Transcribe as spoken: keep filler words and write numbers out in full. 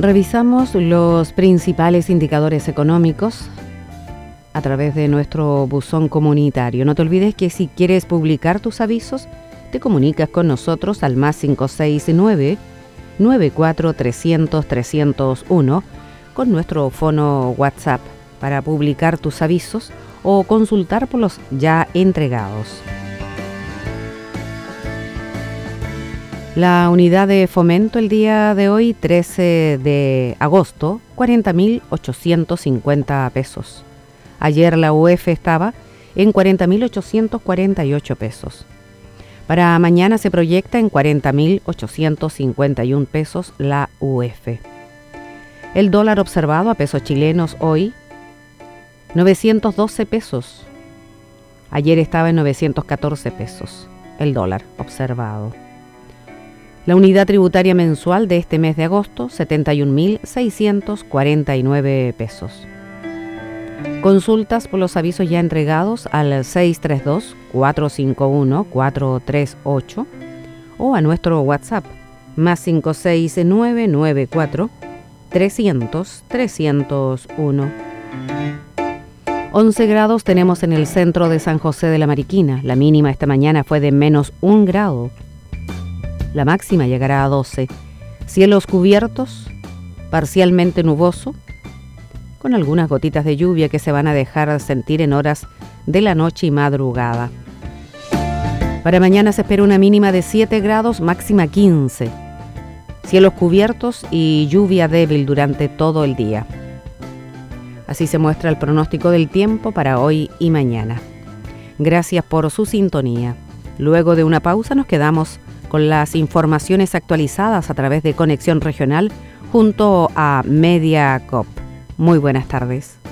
Revisamos los principales indicadores económicos a través de nuestro buzón comunitario. No te olvides que si quieres publicar tus avisos, te comunicas con nosotros al más cinco seis nueve, nueve cuatro tres cero cero, tres cero uno con nuestro fono WhatsApp para publicar tus avisos o consultar por los ya entregados. La unidad de fomento el día de hoy, trece de agosto, cuarenta mil ochocientos cincuenta pesos. Ayer la U F estaba en cuarenta mil ochocientos cuarenta y ocho pesos. Para mañana se proyecta en cuarenta mil ochocientos cincuenta y uno pesos la U F. El dólar observado a pesos chilenos hoy, novecientos doce pesos. Ayer estaba en novecientos catorce pesos el dólar observado. La unidad tributaria mensual de este mes de agosto, setenta y un mil seiscientos cuarenta y nueve pesos. Consultas por los avisos ya entregados al seis tres dos, cuatro cinco uno, cuatro tres ocho o a nuestro WhatsApp más cinco seis nueve, nueve cuatro, trescientos, trescientos uno. once grados tenemos en el centro de San José de la Mariquina. La mínima esta mañana fue de menos un grado. La máxima llegará a doce. Cielos cubiertos, parcialmente nuboso, con algunas gotitas de lluvia que se van a dejar sentir en horas de la noche y madrugada. Para mañana se espera una mínima de siete grados, máxima quince. Cielos cubiertos y lluvia débil durante todo el día. Así se muestra el pronóstico del tiempo para hoy y mañana. Gracias por su sintonía. Luego de una pausa nos quedamos con las informaciones actualizadas a través de Conexión Regional junto a Mediacorp. Muy buenas tardes.